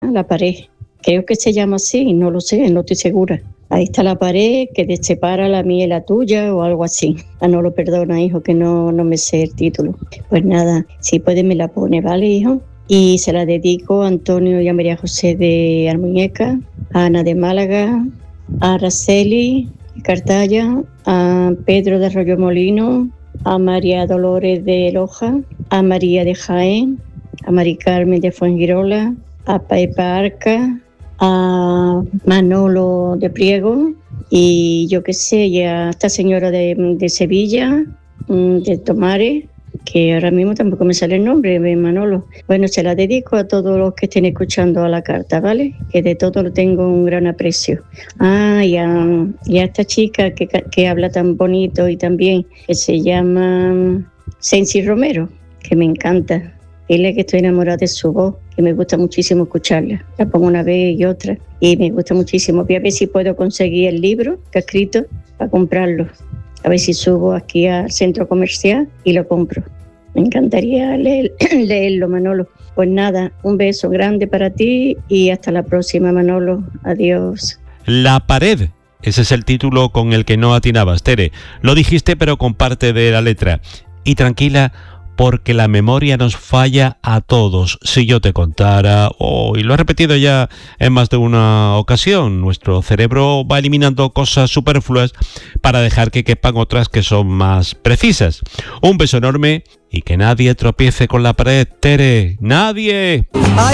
la pared. Creo que se llama así, no lo sé, no estoy segura. Ahí está la pared que te separa la mía y la tuya o algo así. Manolo, perdona, hijo, que no me sé el título. Pues nada, si puedes me la pone, ¿vale, hijo? Y se la dedico a Antonio y a María José de Almuñeca, a Ana de Málaga, a Araceli de Cartaya, a Pedro de Arroyo Molino, a María Dolores de Loja, a María de Jaén, a Mari Carmen de Fuengirola, a Pepa Arca, a Manolo de Priego y yo qué sé, y a esta señora de Sevilla, de Tomares, que ahora mismo tampoco me sale el nombre de Manolo. Bueno, se la dedico a todos los que estén escuchando a la carta, ¿vale? Que de todo lo tengo un gran aprecio. Y a esta chica que habla tan bonito y tan bien, que se llama Sensi Romero, que me encanta. Dile que estoy enamorada de su voz, que me gusta muchísimo escucharla. La pongo una vez y otra y me gusta muchísimo. Voy a ver si puedo conseguir el libro que ha escrito para comprarlo. A ver si subo aquí al centro comercial y lo compro. Me encantaría leerlo, Manolo. Pues nada, un beso grande para ti y hasta la próxima, Manolo. Adiós. La pared. Ese es el título con el que no atinabas, Tere. Lo dijiste, pero con parte de la letra. Y tranquila, porque la memoria nos falla a todos. Si yo te contara, y lo he repetido ya en más de una ocasión, nuestro cerebro va eliminando cosas superfluas para dejar que quepan otras que son más precisas. Un beso enorme y que nadie tropiece con la pared, Tere. ¡Nadie!